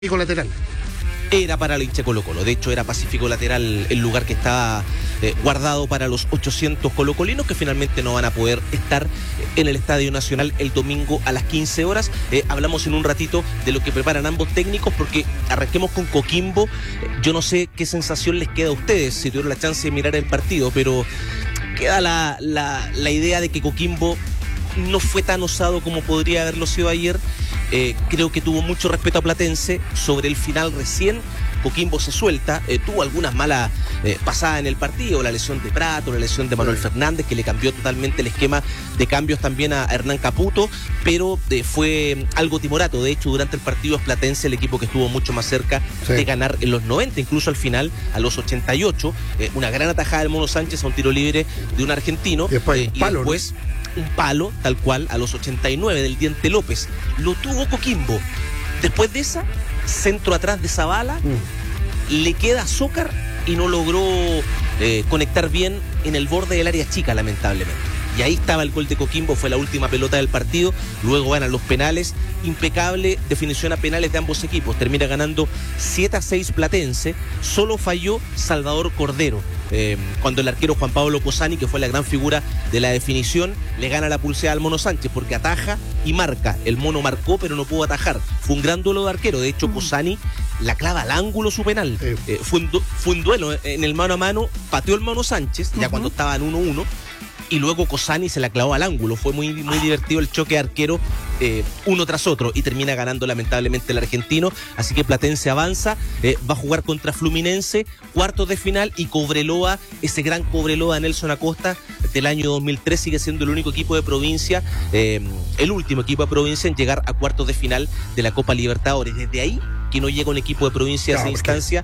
Pacífico lateral. Era para el hincha Colo-Colo. De hecho, era Pacífico Lateral el lugar que estaba guardado para los 800 colocolinos que finalmente no van a poder estar en el Estadio Nacional el domingo a las 15 horas. Hablamos en un ratito de lo que preparan ambos técnicos, porque arranquemos con Coquimbo. Yo no sé qué sensación les queda a ustedes si tuvieron la chance de mirar el partido, pero queda la idea de que Coquimbo no fue tan osado como podría haberlo sido ayer. Creo que tuvo mucho respeto a Platense. Sobre el final recién Coquimbo se suelta, tuvo algunas malas pasadas en el partido, la lesión de Prato, la lesión de Manuel Fernández, que le cambió totalmente el esquema de cambios también a Hernán Caputo, pero fue algo timorato. De hecho, durante el partido es Platense el equipo que estuvo mucho más cerca de ganar en los 90, incluso al final, a los 88, una gran atajada del Mono Sánchez a un tiro libre de un argentino, y después un palo, tal cual, a los 89 del Diente López. Lo tuvo Coquimbo. Después de esa, centro atrás de Zavala, le queda Zócar y no logró conectar bien en el borde del área chica, lamentablemente. Y ahí estaba el gol de Coquimbo, fue la última pelota del partido. Luego ganan los penales, impecable definición a penales de ambos equipos. Termina ganando 7-6 Platense. Solo falló Salvador Cordero, cuando el arquero Juan Pablo Cosani, que fue la gran figura de la definición, le gana la pulseada al Mono Sánchez, porque ataja y marca. El Mono marcó, pero no pudo atajar. Fue un gran duelo de arquero. De hecho, Cosani la clava al ángulo su penal. Fue un duelo en el mano a mano. Pateó el Mono Sánchez, ya cuando estaban 1-1. Y luego Cosani se la clavó al ángulo. Fue muy divertido el choque de arquero, uno tras otro, y termina ganando lamentablemente el argentino. Así que Platense avanza, va a jugar contra Fluminense, cuartos de final, y Cobreloa, ese gran Cobreloa de Nelson Acosta del año 2003, sigue siendo el único equipo de provincia, el último equipo de provincia en llegar a cuartos de final de la Copa Libertadores. Desde ahí que no llega un equipo de provincia a esa instancia.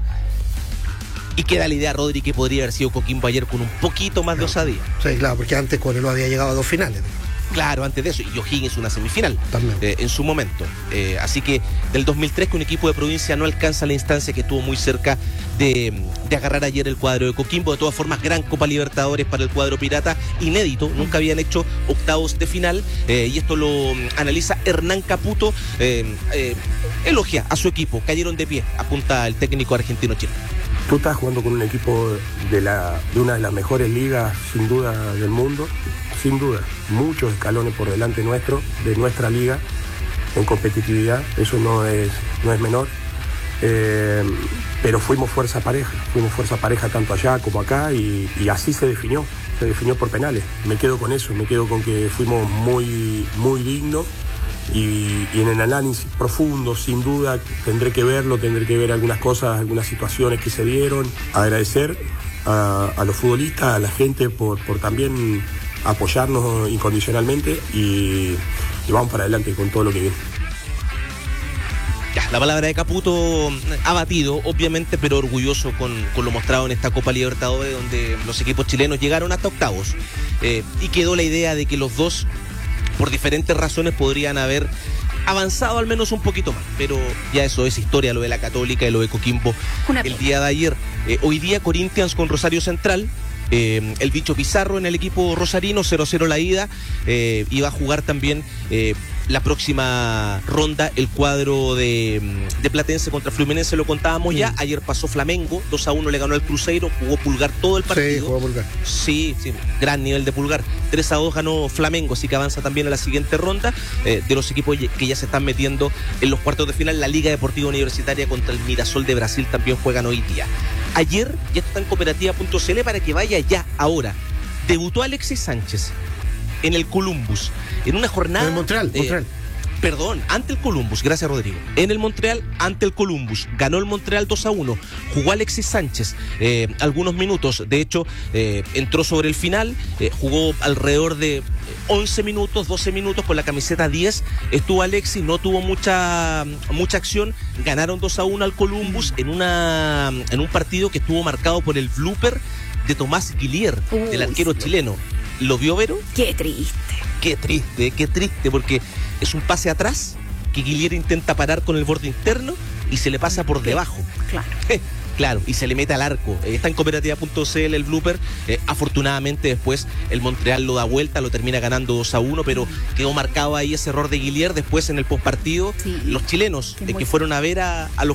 Y queda la idea, Rodri, que podría haber sido Coquimbo ayer con un poquito más de osadía. Sí, claro, porque antes Cobreloa había llegado a 2 finales. Claro, antes de eso, y O'Higgins una semifinal también en su momento. Así que del 2003 que un equipo de provincia no alcanza la instancia, que estuvo muy cerca de agarrar ayer el cuadro de Coquimbo. De todas formas, gran Copa Libertadores para el cuadro pirata, inédito, nunca habían hecho octavos de final, y esto lo analiza Hernán Caputo, elogia a su equipo, cayeron de pie, apunta el técnico argentino chileno. Tú estás jugando con un equipo de una de las mejores ligas, sin duda, del mundo, sin duda. Muchos escalones por delante nuestro, de nuestra liga, en competitividad. Eso no es menor. Pero fuimos fuerza pareja tanto allá como acá, y así se definió por penales. Me quedo con eso, me quedo con que fuimos muy, muy dignos. Y en el análisis profundo, sin duda, tendré que ver algunas cosas, algunas situaciones que se dieron. Agradecer a los futbolistas, a la gente por también apoyarnos incondicionalmente, y vamos para adelante con todo lo que viene. La palabra de Caputo, abatido obviamente, pero orgulloso con lo mostrado en esta Copa Libertadores, donde los equipos chilenos llegaron hasta octavos, y quedó la idea de que los dos, por diferentes razones, podrían haber avanzado al menos un poquito más, pero ya eso es historia, lo de la Católica y lo de Coquimbo el día de ayer. Hoy día Corinthians con Rosario Central, el bicho Pizarro en el equipo rosarino, 0-0 la ida, y va a jugar también la próxima ronda el cuadro de Platense contra Fluminense, lo contábamos ya. Ayer pasó Flamengo, 2-1 le ganó al Cruzeiro, jugó Pulgar todo el partido. Sí, jugó Pulgar. Sí, gran nivel de Pulgar. 3-2 ganó Flamengo, así que avanza también a la siguiente ronda, de los equipos que ya se están metiendo en los cuartos de final. La Liga Deportiva Universitaria contra el Mirasol de Brasil también juegan hoy día. Ayer, ya está en cooperativa.cl para que vaya ya ahora. Debutó Alexis Sánchez en el Columbus, en una jornada... En el Montreal. Perdón, ante el Columbus, gracias Rodrigo. En el Montreal, ante el Columbus. Ganó el Montreal 2-1. Jugó Alexis Sánchez algunos minutos. De hecho, entró sobre el final. Jugó alrededor de 11 minutos, 12 minutos con la camiseta 10. Estuvo Alexis, no tuvo mucha acción. Ganaron 2-1 al Columbus en un partido que estuvo marcado por el blooper de Tomás Guillier, del arquero chileno. ¿Lo vio, Vero? Qué triste. Qué triste, porque es un pase atrás que Guillier intenta parar con el borde interno y se le pasa por debajo. Claro. Claro, y se le mete al arco. Está en cooperativa.cl el blooper. Afortunadamente después el Montreal lo da vuelta, lo termina ganando 2-1, pero quedó marcado ahí ese error de Guillier. Después en el postpartido, Sí, los chilenos que fueron a ver a los